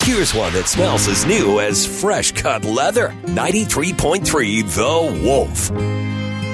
Here's one that smells as new as fresh cut leather. 93.3 The Wolf.